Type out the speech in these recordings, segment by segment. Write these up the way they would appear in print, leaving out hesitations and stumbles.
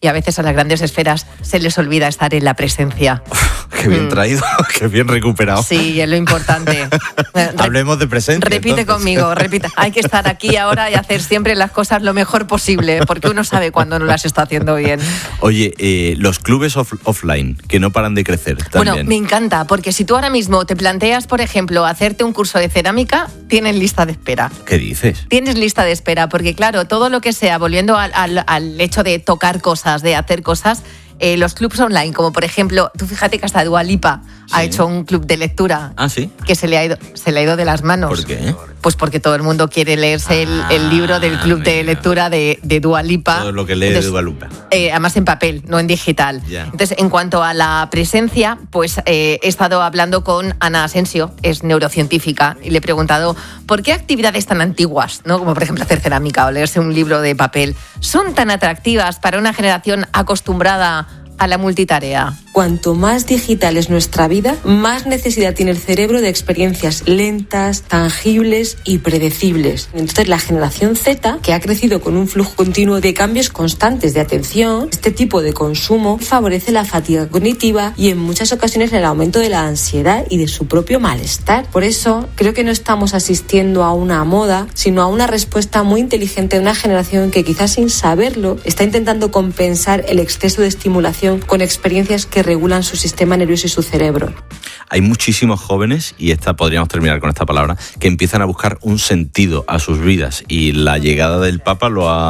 y a veces a las grandes esferas se les olvida estar en la presencia. Qué bien traído, qué bien recuperado. Sí, es lo importante. Hablemos de presencia. Repite entonces conmigo, repita. Hay que estar aquí ahora y hacer siempre las cosas lo mejor posible, porque uno sabe cuándo no las está haciendo bien. Oye, los clubes offline, que no paran de crecer también. Bueno, me encanta, porque si tú ahora mismo te planteas, por ejemplo, hacerte un curso de cerámica, tienes lista de espera. ¿Qué dices? Tienes lista de espera, porque claro, todo lo que sea, volviendo al hecho de tocar cosas, de hacer cosas, los clubs online, como por ejemplo, tú fíjate que hasta Dua Lipa ha hecho un club de lectura. ¿Ah, sí? Que se le ha ido de las manos. ¿Por qué? Pues porque todo el mundo quiere leerse el libro del club de lectura de Dua Lipa. Todo lo que lee de Dua Lipa. Además en papel, no en digital. Yeah. Entonces, en cuanto a la presencia, pues he estado hablando con Ana Asensio, es neurocientífica, y le he preguntado por qué actividades tan antiguas, ¿no? Como por ejemplo hacer cerámica o leerse un libro de papel, son tan atractivas para una generación acostumbrada a la multitarea. Cuanto más digital es nuestra vida, más necesidad tiene el cerebro de experiencias lentas, tangibles y predecibles. Entonces, la generación Z, que ha crecido con un flujo continuo de cambios constantes de atención, este tipo de consumo favorece la fatiga cognitiva y en muchas ocasiones el aumento de la ansiedad y de su propio malestar. Por eso, creo que no estamos asistiendo a una moda, sino a una respuesta muy inteligente de una generación que quizás sin saberlo está intentando compensar el exceso de estimulación con experiencias que regulan su sistema nervioso y su cerebro. Hay muchísimos jóvenes, y podríamos terminar con esta palabra, que empiezan a buscar un sentido a sus vidas, y la llegada del Papa,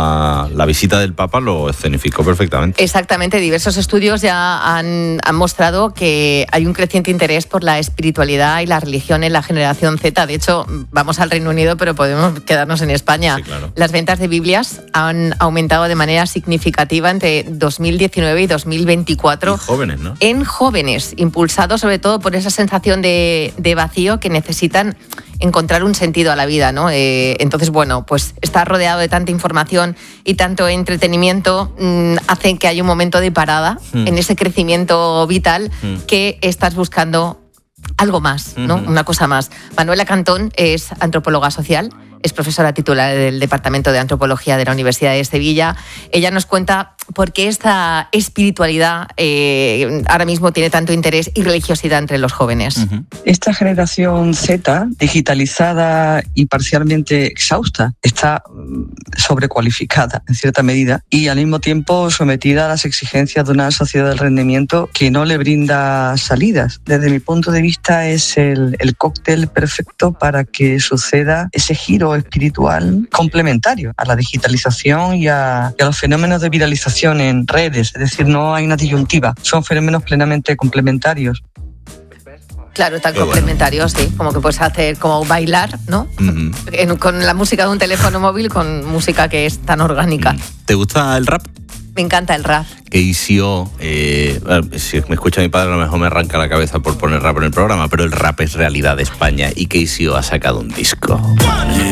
la visita del Papa lo escenificó perfectamente. Exactamente, diversos estudios ya han mostrado que hay un creciente interés por la espiritualidad y la religión en la generación Z. De hecho, vamos al Reino Unido, pero podemos quedarnos en España. Sí, claro. Las ventas de Biblias han aumentado de manera significativa entre 2019 y 2024. Y jóvenes, ¿no? En jóvenes, impulsados sobre todo por esa sensación de vacío que necesitan encontrar un sentido a la vida, ¿no? Entonces, bueno, pues estar rodeado de tanta información y tanto entretenimiento hace que haya un momento de parada en ese crecimiento vital que estás buscando algo más, ¿no? Una cosa más. Manuela Cantón es antropóloga social, es profesora titular del Departamento de Antropología de la Universidad de Sevilla. Ella nos cuenta por qué esta espiritualidad ahora mismo tiene tanto interés y religiosidad entre los jóvenes. Esta generación Z, digitalizada y parcialmente exhausta, está sobrecualificada en cierta medida y al mismo tiempo sometida a las exigencias de una sociedad del rendimiento que no le brinda salidas. Desde mi punto de vista es el cóctel perfecto para que suceda ese giro espiritual complementario a la digitalización y a los fenómenos de viralización en redes. Es decir, no hay una disyuntiva, son fenómenos plenamente complementarios. Claro, tan complementarios, sí. Como que puedes hacer, como bailar, ¿no? Con la música de un teléfono móvil, con música que es tan orgánica. ¿Te gusta el rap? Me encanta el rap. KCO, si me escucha mi padre a lo mejor me arranca la cabeza por poner rap en el programa, pero el rap es realidad de España y KCO ha sacado un disco.